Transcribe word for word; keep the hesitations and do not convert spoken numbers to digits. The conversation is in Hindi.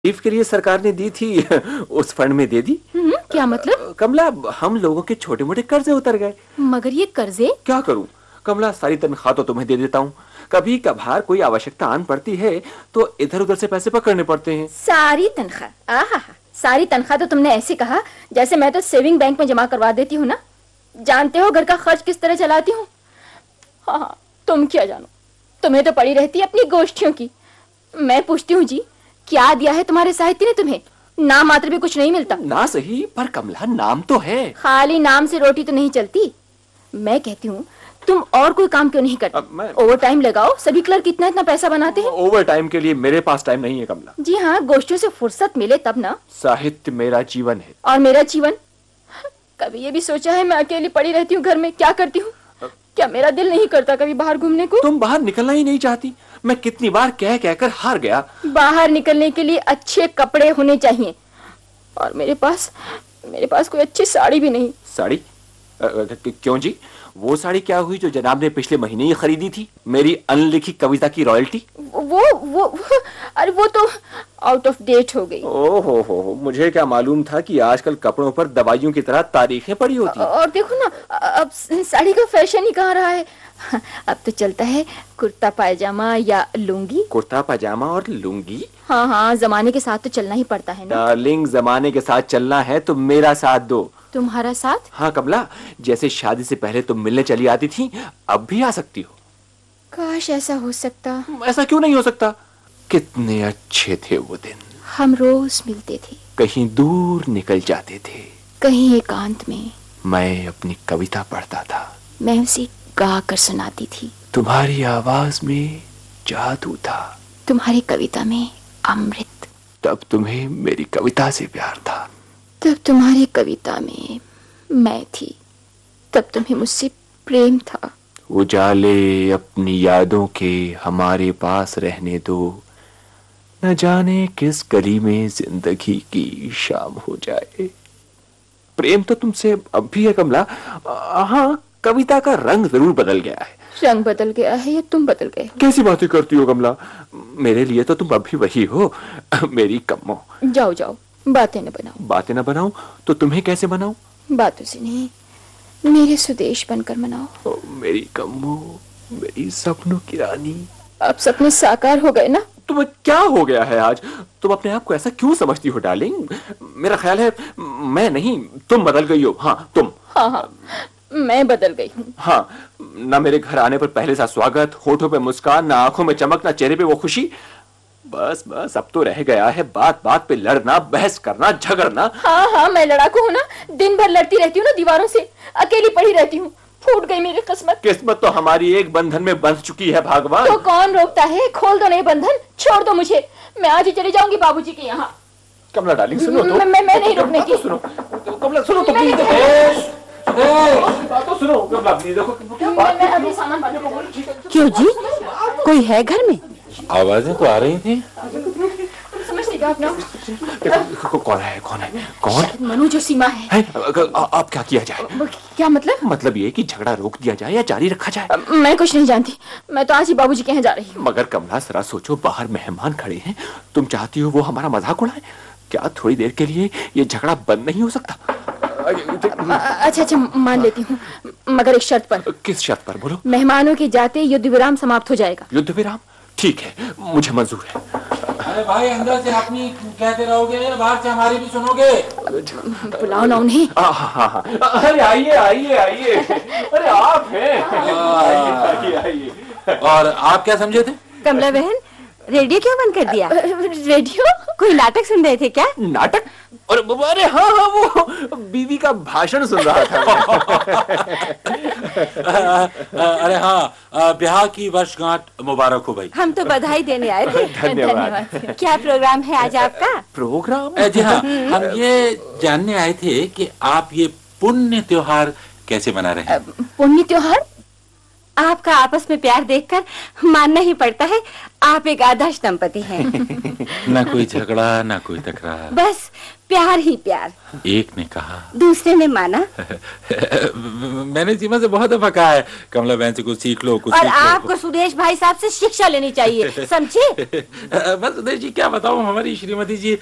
लीफ के लिए सरकार ने दी थी उस फंड में दे दी। हम्म, क्या मतलब? कमला, हम लोगों के छोटे मोटे कर्जे उतर गए। मगर ये कर्जे? क्या करूं कमला, सारी तनख्वाह तो तुम्हें दे देता हूँ, कभी कभार कोई आवश्यकता आन पड़ती है तो इधर उधर से पैसे पकड़ने पड़ते हैं। सारी तनख्वाह? आहा, सारी तनख्वाह तो तुमने ऐसे कहा जैसे मैं तो सेविंग बैंक में जमा करवा देती हूँ ना। जानते हो घर का खर्च किस तरह चलाती हूँ। हाँ हाँ, तुम क्या जानो, तुम्हें तो पड़ी रहती है अपनी गोष्ठियों की। मैं पूछती हूँ जी, क्या दिया है तुम्हारे साहित्य ने तुम्हें? नाम मात्र भी कुछ नहीं मिलता। ना सही, पर कमला नाम तो है। खाली नाम से रोटी तो नहीं चलती। मैं कहती हूँ तुम और कोई काम क्यों नहीं करते? मैं... ओवर टाइम लगाओ, सभी क्लर्क इतना इतना पैसा बनाते हैं। ओवर टाइम के लिए मेरे पास टाइम नहीं है कमला। जी हाँ, गोष्ठियों से फुर्सत मिले तब ना। साहित्य मेरा जीवन है। और मेरा जीवन? कभी ये भी सोचा है मैं अकेली पड़ी रहती हूँ घर में, क्या करती हूँ? क्या मेरा दिल नहीं करता कभी बाहर घूमने को? तुम बाहर निकलना ही नहीं चाहती। मैं कितनी बार कह कहकर हार गया। बाहर निकलने के लिए अच्छे कपड़े होने चाहिए, और मेरे पास मेरे पास कोई अच्छी साड़ी भी नहीं। साड़ी? आ, क्यों जी, वो साड़ी क्या हुई जो जनाब ने पिछले महीने ही खरीदी थी, मेरी अनलिखी कविता की रॉयल्टी? वो वो, वो अरे वो तो आउट ऑफ डेट हो गई। ओहो हो हो, मुझे क्या मालूम था कि आजकल कपड़ों पर दवाइयों की तरह तारीखें पड़ी होती। और देखो ना, अब साड़ी का फैशन ही कहाँ रहा है। अब तो चलता है कुर्ता पायजामा या लुंगी। कुर्ता पायजामा और लुंगी? हाँ हाँ, जमाने के साथ तो चलना ही पड़ता है ना। डार्लिंग, जमाने के साथ चलना है तो मेरा साथ दो। तुम्हारा साथ? हाँ कमला, जैसे शादी से पहले तुम मिलने चली आती थी, अब भी आ सकती हो। काश ऐसा हो सकता। ऐसा क्यों नहीं हो सकता? कितने अच्छे थे वो दिन। हम रोज मिलते थे, कहीं दूर निकल जाते थे, कहीं एकांत में। मैं अपनी कविता पढ़ता था, मैं उसे गा कर सुनाती थी। तुम्हारी आवाज में जादू था, तुम्हारी कविता में अमृत। तब तुम्हें मेरी कविता से प्यार था, तब तुम्हारी कविता में मैं थी, तब तुम्हें मुझसे प्रेम था। उजाले अपनी यादों के हमारे पास रहने दो, न जाने किस गली में जिंदगी की शाम हो जाए। प्रेम तो तुमसे अब भी है कमला। हाँ, कविता का रंग जरूर बदल गया है। रंग बदल गया है या तुम बदल गए? कैसी बातें करती हो कमला, मेरे लिए तो तुम अभी वही हो, मेरी कम्मो। जाओ जाओ, बातें न बनाओ। बातें न बनाऊं तो तुम्हें कैसे बनाऊं? बातों से नहीं, मेरे स्वदेश बनकर मनाओ। ओ, मेरी कम्मो, मेरी सपनों की रानी। अब सपने साकार हो गए ना? तुम्हें क्या हो गया है आज? तुम अपने आप को ऐसा क्यों समझती हो डार्लिंग? मेरा ख्याल है मैं नहीं, तुम बदल गई हो। हाँ तुम। हाँ हाँ, मैं बदल गई हूँ। हाँ, ना मेरे घर आने पर पहले सा स्वागत, होठों पे मुस्कान, ना आंखों में चमक, ना चेहरे पे वो खुशी। बस बस अब तो रह गया है बात बात पे लड़ना, बहस करना, झगड़ना। हाँ हाँ, मैं लड़ाकू हूँ ना, दिन भर लड़ती रहती हूँ ना दीवारों से, अकेली पड़ी रहती हूँ। फूट गई मेरी किस्मत। किस्मत तो हमारी एक बंधन में बंध चुकी है भगवान। तो कौन रोकता है? खोल दो नहीं बंधन, छोड़ दो मुझे, मैं आज ही चली जाऊंगी बाबूजी के यहाँ। कमला डार्लिंग सुनो तो। मैं मैं, मैं नहीं रुकने की। सुनो कमला, सुनो तो प्लीज। तो सुनो कमला प्लीज, देखो मैं अभी सामान बांध। क्यों जी, कोई है घर में? आवाजें तो आ रही थी। समझ नहीं पाया अपना। कौन है कौन है कौन? मनु जो सीमा है, है? अब क्या किया जाए? क्या मतलब? मतलब ये कि झगड़ा रोक दिया जाए या जारी रखा जाए? मैं कुछ नहीं जानती, मैं तो आज ही बाबूजी के यहाँ जा रही हूँ। मगर कमला जरा सोचो, बाहर मेहमान खड़े हैं, तुम चाहती हो वो हमारा मजाक उड़ाए? क्या थोड़ी देर के लिए ये झगड़ा बंद नहीं हो सकता? अच्छा अच्छा, मान लेती हूँ, मगर एक शर्त पर। किस शर्त पर? बोलो। मेहमानों के जाते युद्ध विराम समाप्त हो जाएगा। युद्ध विराम? ठीक है, मुझे मंजूर है। अरे भाई, अंदर से अपनी कहते रहोगे या बाहर से हमारी भी सुनोगे? बुलाओ ना उन्हें। हाँ हाँ हाँ, अरे आइए आइए आइए, अरे आप हैं, आइए आइए। और आप क्या समझे थे? कमला बहन, रेडियो क्यों बंद कर दिया? रेडियो? कोई नाटक सुन रहे थे क्या? नाटक? और अरे हाँ हाँ, वो बीवी का भाषण सुन रहा था। अरे हाँ, ब्याह की वर्षगांठ मुबारक हो भाई। हम तो बधाई देने आए थे। धन्यवाद। क्या प्रोग्राम है आज आपका? प्रोग्राम? जी हाँ, हम ये जानने आए थे कि आप ये पुण्य त्योहार कैसे मना रहे हैं? पुण्य त्योहार? आपका आपस में प्यार देखकर मानना ही पड़ता है आप एक आदर्श दंपति हैं। ना कोई झगड़ा ना कोई तकरार, बस प्यार ही प्यार। एक ने कहा दूसरे ने माना। मैंने सीमा से बहुत दफा कहा है कमला बहन से कुछ सीख लो कुछ और सीख लो। आपको सुरेश भाई साहब से शिक्षा लेनी चाहिए, समझे? बस सुदेश जी क्या बताऊं, हमारी श्रीमती जी